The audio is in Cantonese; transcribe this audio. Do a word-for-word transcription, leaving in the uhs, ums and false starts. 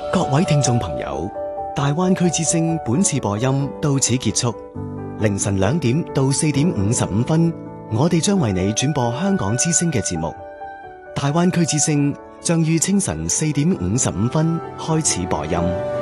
各位聽眾朋友，大灣區之聲本次播音到此結束。凌晨兩點到四點五十五分，我哋將為你轉播香港之聲嘅節目。大灣區之聲將於清晨四點五十五分開始播音。